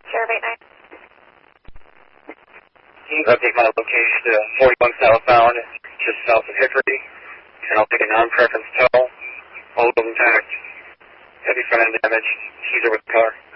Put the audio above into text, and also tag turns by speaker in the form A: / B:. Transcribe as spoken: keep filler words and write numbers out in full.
A: Sierra eight nine.
B: Update my location to forty-one southbound, just south of Hickory, and I'll take a non-preference tow. All of them intact. Heavy front end damage. Teaser with the car.